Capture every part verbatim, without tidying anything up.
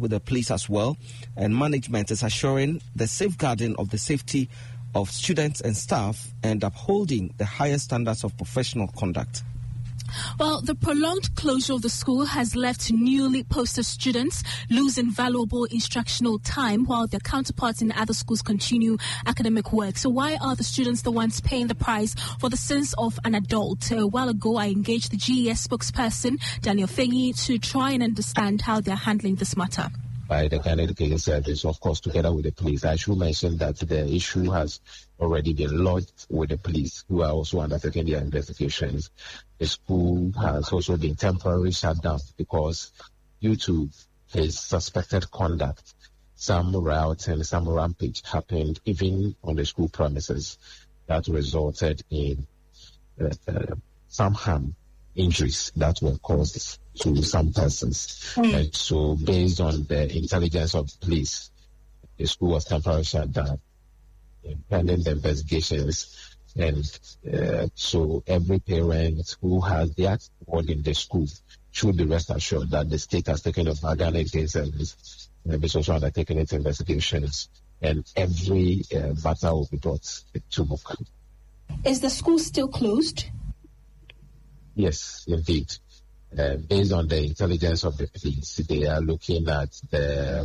with the police as well, and management is assuring the safeguarding of the safety of students and staff and upholding the highest standards of professional conduct. Well, the prolonged closure of the school has left newly posted students losing valuable instructional time while their counterparts in other schools continue academic work. So why are the students the ones paying the price for the sins of an adult? A while ago, I engaged the G E S spokesperson, Daniel Fengi, to try and understand how they're handling this matter. By the Ghana Education Service, of course, together with the police. I should mention that the issue has already been lodged with the police, who are also undertaking their investigations. The school has also been temporarily shut down because, due to his suspected conduct, some riots and some rampage happened even on the school premises that resulted in uh, uh, some harm, injuries that were caused to some persons. Mm. And so, based on the intelligence of the police, the school was temporarily shut down, pending the investigations. And uh, so, every parent who has their word in the school should be rest assured that the state has taken up our Ghana Education Service and is also undertaking its investigations, and every uh, matter will be brought to book. Is the school still closed? Yes, indeed. Uh, based on the intelligence of the police, they are looking at the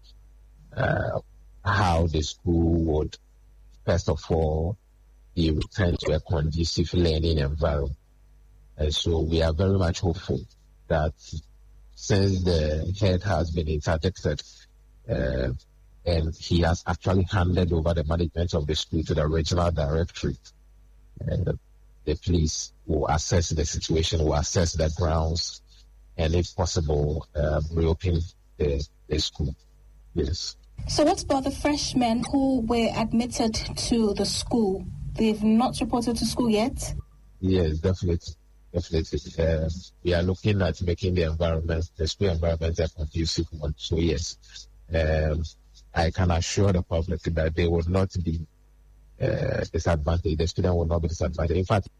uh, how the school would, first of all, be returned to a conducive learning environment. And so we are very much hopeful that since the head has been interdicted uh, and he has actually handed over the management of the school to the regional directorate, uh, the police will assess the situation, will assess the grounds, and if possible, uh, reopen the, the school. Yes. So what about the freshmen who were admitted to the school? They've not reported to school yet? Yes, definitely. Definitely. Uh, we are looking at making the environment, the school environment, a conducive one. So yes, um, I can assure the public that they will not be uh, disadvantaged. The student will not be disadvantaged. In fact,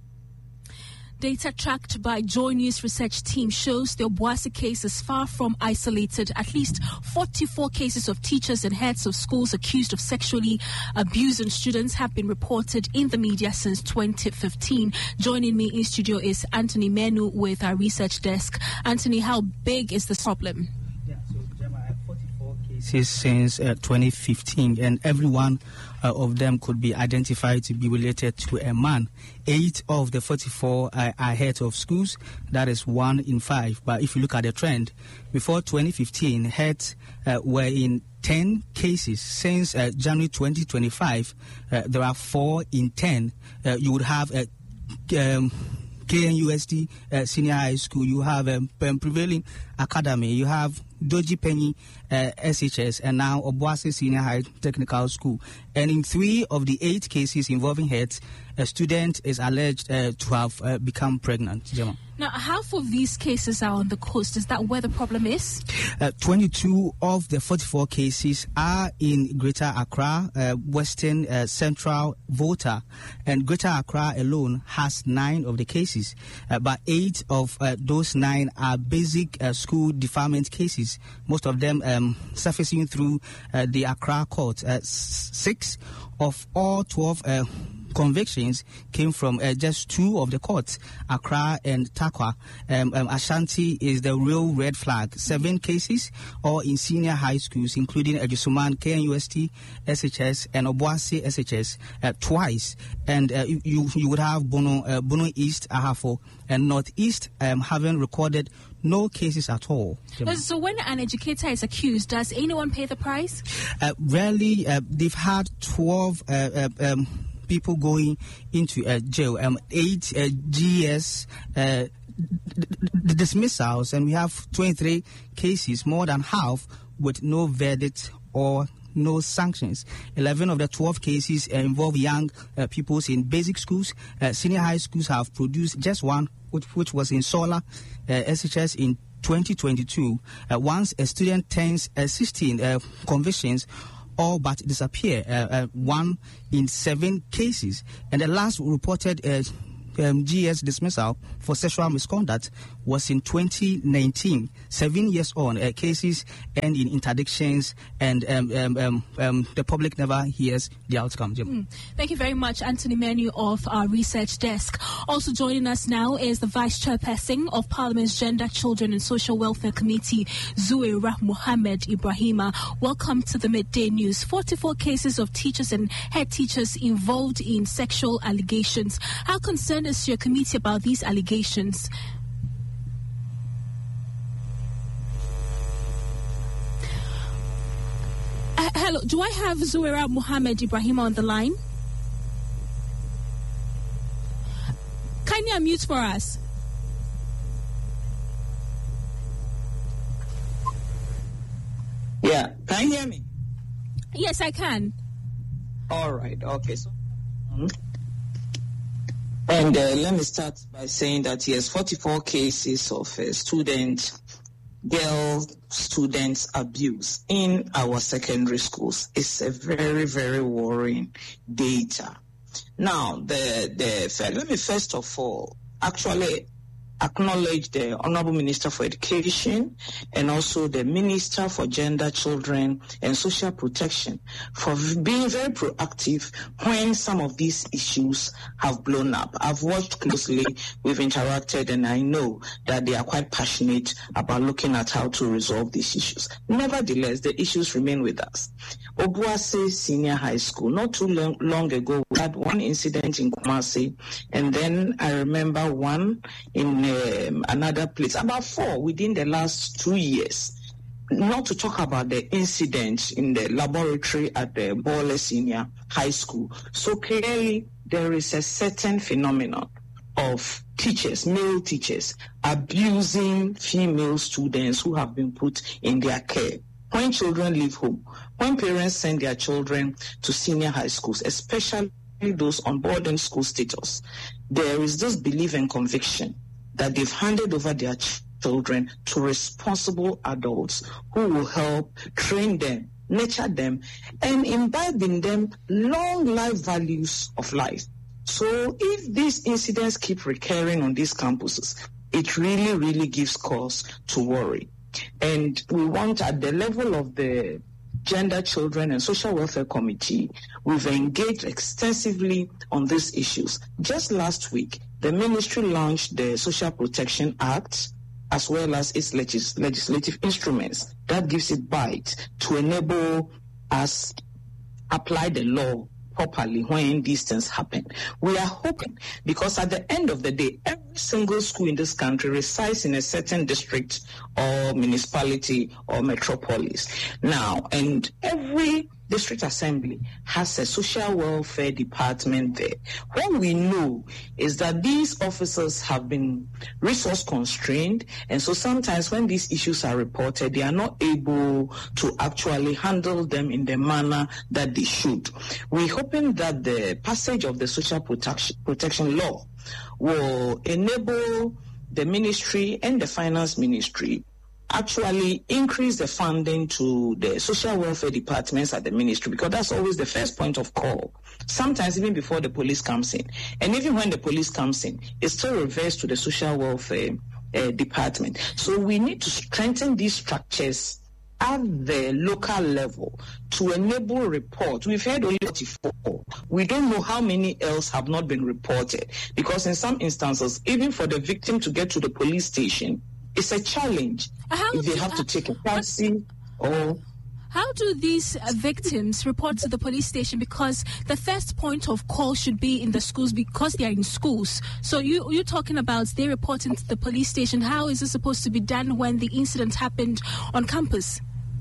data tracked by Joy News research team shows the Obuasi case is far from isolated. At least forty-four cases of teachers and heads of schools accused of sexually abusing students have been reported in the media since twenty fifteen. Joining me in studio is Anthony Menu with our research desk. Anthony, how big is this problem? Yeah, so Gemma, I have forty-four cases since uh, twenty fifteen, and every one uh, of them could be identified to be related to a man. Eight of the forty-four are, are heads of schools. That is one in five. But if you look at the trend, before twenty fifteen, heads uh, were in ten cases. Since uh, January twenty twenty-five, uh, there are four in ten. Uh, you would have a um, K N U S T uh, Senior High School, you have um, Prevailing Academy, you have Doji Penny uh, S H S, and now Obuasi Senior High Technical School. And in three of the eight cases involving heads, a student is alleged uh, to have uh, become pregnant. Gemma. Now, half of these cases are on the coast. Is that where the problem is? Uh, twenty-two of the forty-four cases are in Greater Accra, uh, Western uh, Central, Volta, and Greater Accra alone has nine of the cases. Uh, but eight of uh, those nine are basic uh, school defilement cases, most of them um, surfacing through uh, the Accra court. Uh, six of all twelve uh, convictions came from uh, just two of the courts, Accra and Takwa. Um, um, Ashanti is the real red flag. Seven cases, all in senior high schools, including Ejusuman, K N U S T, S H S, and Obuasi S H S uh, twice. And uh, you you would have Bono, uh, Bono East, Ahafo, and Northeast um, having recorded no cases at all. So when an educator is accused, does anyone pay the price? Uh, rarely. Uh, they've had twelve uh, uh, um, people going into uh, jail, um, eight uh, G S uh, d- d- dismissals, and we have twenty-three cases, more than half, with no verdict or no sanctions. eleven of the twelve cases uh, involve young uh, peoples in basic schools. Uh, senior high schools have produced just one, which, which was in Sola, uh, S H S in twenty twenty-two. Uh, once a student turns uh, sixteen, uh, convictions all but disappear, uh, uh, one in seven cases. And the last reported uh, um, G S dismissal for sexual misconduct was in twenty nineteen. Seven years on, uh, cases end in interdictions, and um, um, um, um, the public never hears the outcome. Mm. Thank you very much, Anthony Menu of our research desk. Also joining us now is the Vice Chairperson of Parliament's Gender, Children and Social Welfare Committee, Zuwaira Mohammed Ibrahima. Welcome to the Midday News. forty-four cases of teachers and head teachers involved in sexual allegations. How concerned is your committee about these allegations? Uh, hello, do I have Zuwaira Mohammed Ibrahima on the line? Can you unmute for us? Yeah, can you hear me? Yes, I can. All right, okay. So, and uh, let me start by saying that yes, forty-four cases of uh, student, girl students abuse in our secondary schools. It's a very, very worrying data. Now, the the let me first of all actually acknowledge the Honorable Minister for Education and also the Minister for Gender, Children and Social Protection for being very proactive when some of these issues have blown up. I've watched closely, we've interacted, and I know that they are quite passionate about looking at how to resolve these issues. Nevertheless, the issues remain with us. Obuasi Senior High School, not too long, long ago, we had one incident in Kumasi, and then I remember one in um, another place, about four within the last two years. Not to talk about the incident in the laboratory at the Bole Senior High School. So clearly, there is a certain phenomenon of teachers, male teachers, abusing female students who have been put in their care. When children leave home, when parents send their children to senior high schools, especially those on boarding school status, there is this belief and conviction that they've handed over their children to responsible adults who will help train them, nurture them, and imbibe in them long life values of life. So if these incidents keep recurring on these campuses, it really, really gives cause to worry. And we want, at the level of the Gender, Children and Social Welfare Committee, we've engaged extensively on these issues. Just last week, the ministry launched the Social Protection Act, as well as its legis- legislative instruments that gives it bite to enable us apply the law properly when these things happen. We are hoping, because at the end of the day, every single school in this country resides in a certain district or municipality or metropolis. Now, and every district assembly has a social welfare department there. What we know is that these officers have been resource constrained, and so sometimes when these issues are reported, they are not able to actually handle them in the manner that they should. We're hoping that the passage of the social protection, protection law will enable the ministry and the finance ministry actually increase the funding to the social welfare departments at the ministry, because that's always the first point of call, sometimes even before the police comes in. And even when the police comes in, it still reverts to the social welfare uh, department. So we need to strengthen these structures at the local level to enable report. We've heard only forty-four. We don't know how many else have not been reported, because in some instances, even for the victim to get to the police station, it's a challenge. How if they do, have to take a taxi or... How do these uh, victims report to the police station? Because the first point of call should be in the schools, because they are in schools. So you, you're talking about they reporting to the police station. How is it supposed to be done when the incident happened on campus?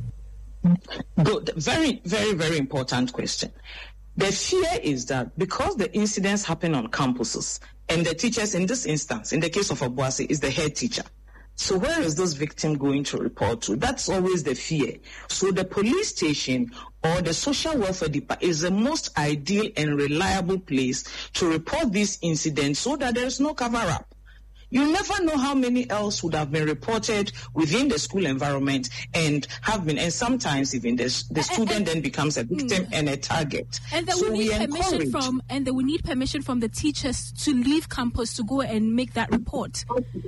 Good. Very, very, very important question. The fear is that because the incidents happen on campuses, and the teachers in this instance, in the case of Obuasi, is the head teacher. So where is this victim going to report to? That's always the fear. So the police station or the social welfare department is the most ideal and reliable place to report these incidents so that there is no cover-up. You never know how many else would have been reported within the school environment and have been, and sometimes even the, the student and, then becomes a victim mm. and a target. And then so we need we permission encourage. from, and then we need permission from the teachers to leave campus to go and make that report.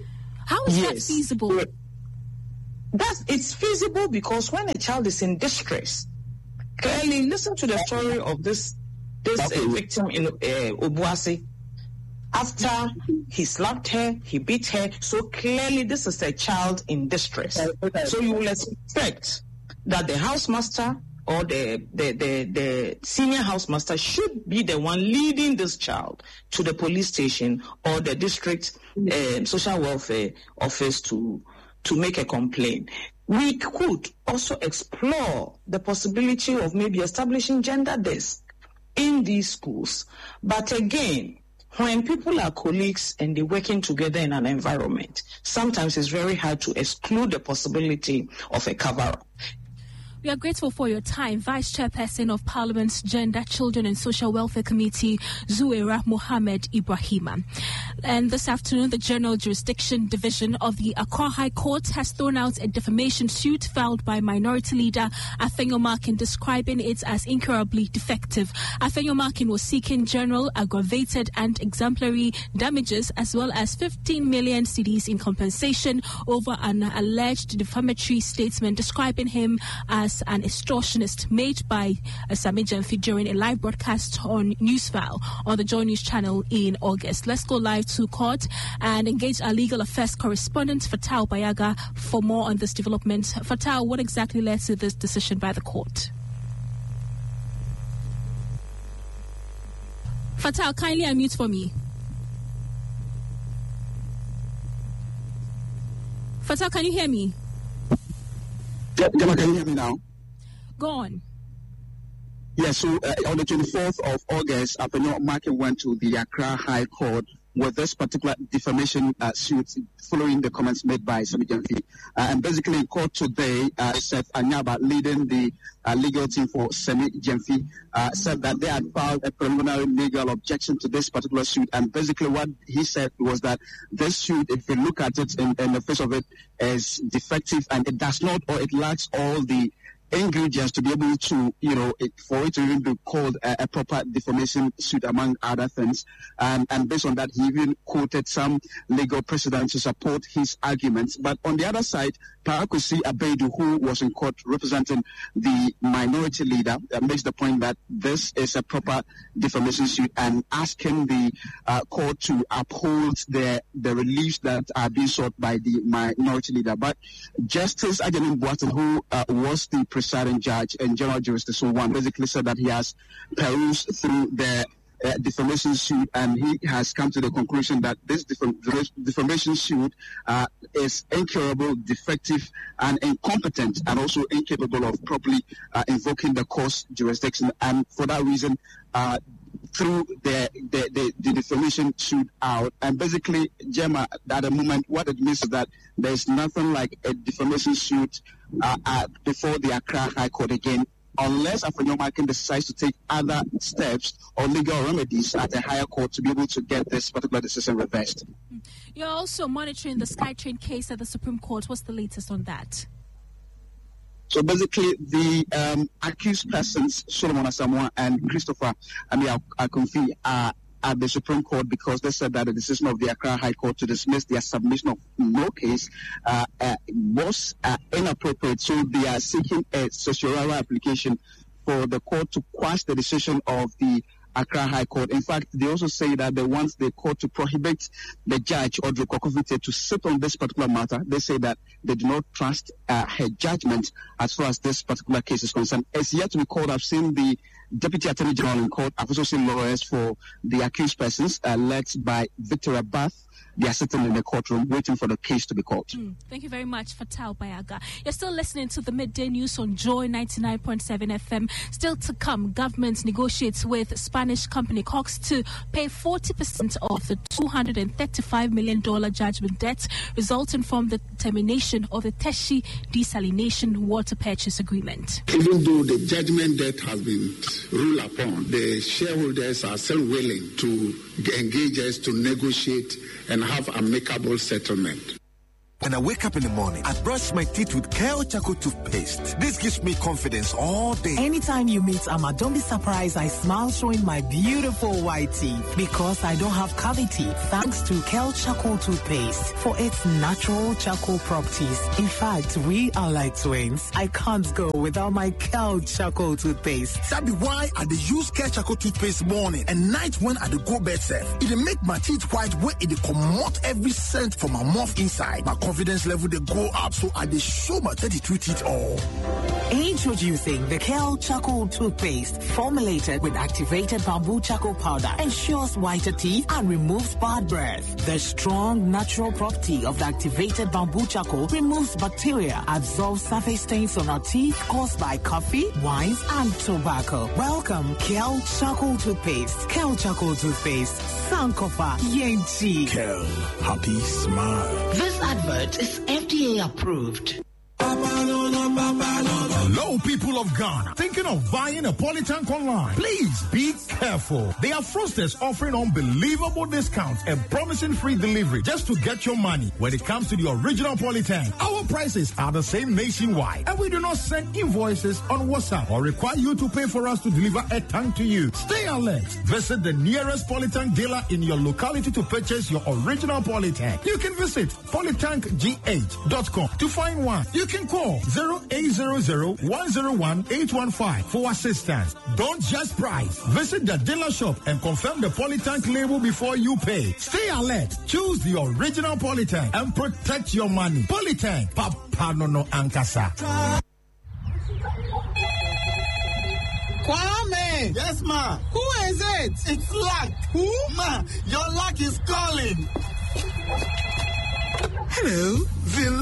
How is yes. that feasible? That's, it's feasible because when a child is in distress, clearly, listen to the story of this this uh, victim in uh, Obuasi. After he slapped her, he beat her. So clearly, this is a child in distress. So you will expect that the housemaster or the, the, the, the senior housemaster should be the one leading this child to the police station or the district uh, social welfare office to to make a complaint. We could also explore the possibility of maybe establishing gender desk in these schools. But again, when people are colleagues and they're working together in an environment, sometimes it's very hard to exclude the possibility of a cover-up. We are grateful for your time. Vice Chairperson of Parliament's Gender, Children and Social Welfare Committee, Zuwaira Mohammed Ibrahima. And this afternoon, the General Jurisdiction Division of the Accra High Court has thrown out a defamation suit filed by Minority Leader Afenyo Markin, describing it as incurably defective. Afenyo Markin was seeking general, aggravated and exemplary damages as well as fifteen million cedis in compensation over an alleged defamatory statement describing him as an extortionist made by uh, Sami Gyamfi during a live broadcast on Newsfile on the Joy News channel in August. Let's go live to court and engage our legal affairs correspondent Fatal Bayaga for more on this development. Fatal, what exactly led to this decision by the court? Fatal, kindly unmute for me. Fatal, can you hear me? Yeah, can you hear me now? Go on. Yeah, so uh, on the twenty-fourth of August, Afenyo Markin went to the Accra High Court with this particular defamation uh, suit following the comments made by Sami Gyamfi. Uh, and basically in court today, uh, Seth Anyaba, leading the uh, legal team for Sami Gyamfi, uh, said that they had filed a preliminary legal objection to this particular suit. And basically what he said was that this suit, if you look at it in, in the face of it, is defective and it does not, or it lacks all the ingredients to be able to, you know, it, for it to even be called a, a proper defamation suit, among other things. And, and based on that, he even quoted some legal precedents to support his arguments. But on the other side, Parakusi Abedu, who was in court representing the minority leader, uh, makes the point that this is a proper defamation suit and asking the uh, court to uphold the, the reliefs that are being sought by the minority leader. But Justice Ajamin Boateng, who uh, was the presiding judge in General Jurisdiction one, basically said that he has perused through the uh, defamation suit and he has come to the conclusion that this defam- defamation suit uh, is incurable, defective, and incompetent, and also incapable of properly uh, invoking the court's jurisdiction. And for that reason, uh, through the, the, the, the defamation suit out. And basically, Gemma, at the moment, what it means is that there's nothing like a defamation suit uh, uh, before the Accra High Court again, unless Afenyo Markin decides to take other steps or legal remedies at the higher court to be able to get this particular decision reversed. You're also monitoring the SkyTrain case at the Supreme Court. What's the latest on that? So basically, the um, accused persons, Solomon Asamoah and Christopher Akonfi, are at the Supreme Court because they said that the decision of the Accra High Court to dismiss their submission of no case uh, uh, was uh, inappropriate. So they are seeking a certiorari application for the court to quash the decision of the Accra High Court. In fact, they also say that they want the court to prohibit the judge, Audrey Kokofite, to sit on this particular matter. They say that they do not trust uh, her judgment as far as this particular case is concerned. It's yet to be called. I've seen the Deputy Attorney General in court. I've also seen lawyers for the accused persons, uh, led by Victoria Bath. They are sitting in the courtroom waiting for the case to be called. Mm, thank you very much, Fatal Bayaga. You're still listening to the Midday News on Joy ninety-nine point seven F M. Still to come, government negotiates with Spanish company Cox to pay forty percent of the two hundred thirty-five million dollars judgment debt resulting from the termination of the Teshi desalination water purchase agreement. Even though the judgment debt has been ruled upon, the shareholders are still willing to engage us to negotiate and have amicable settlement. When I wake up in the morning, I brush my teeth with Kale Charcoal toothpaste. This gives me confidence all day. Anytime you meet Amma, don't be surprised I smile showing my beautiful white teeth because I don't have cavity thanks to Kale Charcoal toothpaste for its natural charcoal properties. In fact, we are like twins. I can't go without my Kale Charcoal toothpaste. That be why I dey use Kale Charcoal toothpaste morning and night when I dey go bed safe. It dey make my teeth white where it dey comot every scent from my mouth inside. My confidence level they go up, so I they show my thirty-two teeth all. Introducing the Kale Charcoal toothpaste, formulated with activated bamboo charcoal powder, ensures whiter teeth and removes bad breath. The strong natural property of the activated bamboo charcoal removes bacteria, absorbs surface stains on our teeth caused by coffee, wines, and tobacco. Welcome, Kale Charcoal toothpaste. Kale Charcoal toothpaste. Sankofa Yenti. Kale, happy smile. This advert is F D A approved. Hello, people of Ghana. Thinking of buying a Polytank online? Please be careful. They are fraudsters offering unbelievable discounts and promising free delivery just to get your money. When it comes to the original Polytank, our prices are the same nationwide, and we do not send invoices on WhatsApp or require you to pay for us to deliver a tank to you. Stay alert. Visit the nearest Polytank dealer in your locality to purchase your original Polytank. You can visit polytank g h dot com to find one. You can call zero eight zero zero one zero one eight one five for assistance. Don't just price. Visit the dealer shop and confirm the Polytank label before you pay. Stay alert. Choose the original Polytank and protect your money. Polytank, Papa no no Ankasa. Kwame! Yes, ma. Who is it? It's Luck. Who? Ma, your luck is calling. Hello. The